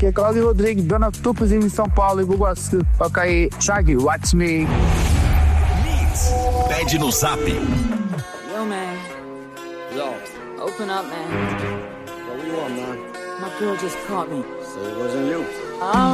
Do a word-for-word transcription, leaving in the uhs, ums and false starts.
Aqui é Cláudio Rodrigues, dando tupozinho em São Paulo e Bugaçu. Toca aí, Shaggy, Watch Me. Mix, pede no zap. Yo, man. Yo. Open up, man. Yo, what you want, man? My girl just caught me. Say it wasn't you. Oh.